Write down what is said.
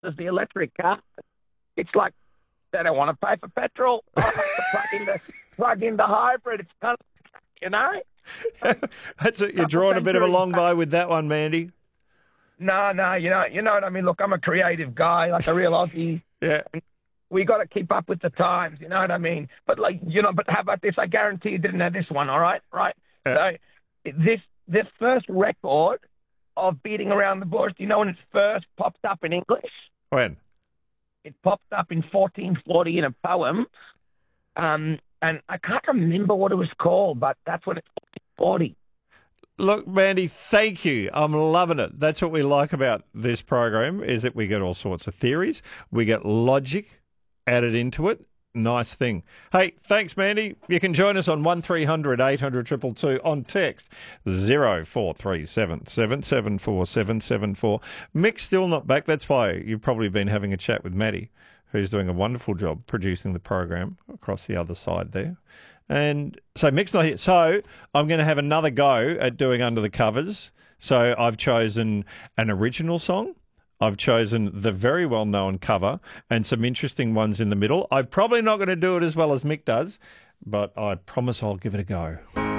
as the electric car. It's like they don't want to pay for petrol. I have to plug in the hybrid. It's kind of, you know. That's it. You're drawing a bit of a long bow with that one, Mandy. No, you know what I mean. Look, I'm a creative guy, like a real Aussie. Yeah. We got to keep up with the times, you know what I mean? But but how about this? I guarantee you didn't have this one, all right? Right? Yeah. So this first record of Beating Around the Bush, you know when it first popped up in English? When? It popped up in 1440 in a poem, and I can't remember what it was called, but that's when it's 1440. Look, Mandy, thank you. I'm loving it. That's what we like about this program, is that we get all sorts of theories. We get logic added into it. Nice thing. Hey, thanks, Mandy. You can join us on 1300 800 222 on text 0437 774 774. Mick's still not back. That's why you've probably been having a chat with Maddie, who's doing a wonderful job producing the program across the other side there. And so Mick's not here. So I'm going to have another go at doing Under the Covers. So I've chosen an original song. I've chosen the very well-known cover and some interesting ones in the middle. I'm probably not going to do it as well as Mick does, but I promise I'll give it a go.